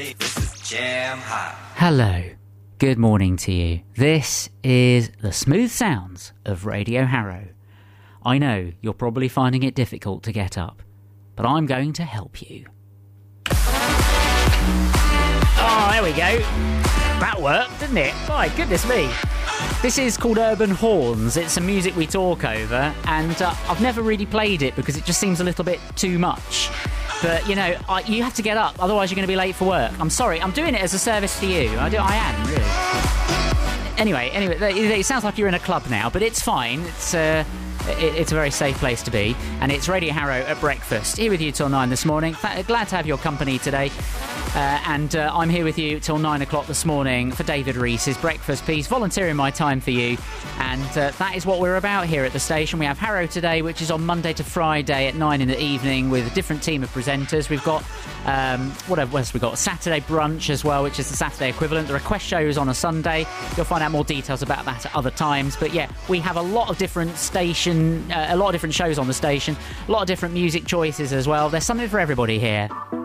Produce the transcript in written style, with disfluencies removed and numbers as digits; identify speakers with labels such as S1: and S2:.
S1: This is Jam Hot.
S2: Hello. Good morning to you. This is the smooth sounds of Radio Harrow. I know you're probably finding it difficult to get up, but I'm going to help you. Oh, there we go. That worked, didn't it? My goodness me. This is called Urban Horns. It's some music we talk over, and I've never really played it because it just seems a little bit too much. But, you know, you have to get up, otherwise you're going to be late for work. I'm sorry, I'm doing it as a service to you. I am, really. Anyway, it sounds like you're in a club now, but it's fine. It's a very safe place to be, and it's Radio Harrow at breakfast. Here with you till 9 this morning. Glad to have your company today. And I'm here with you till 9 o'clock this morning for David Reese's breakfast piece, volunteering my time for you. And that is what we're about here at the station. We have Harrow today, which is on Monday to Friday at 9 in the evening with a different team of presenters. We've got, what else we've got? Saturday brunch as well, which is the Saturday equivalent. The request show is on a Sunday. You'll find out more details about that at other times. But yeah, we have a lot of different shows on the station, a lot of different music choices as well. There's something for everybody here.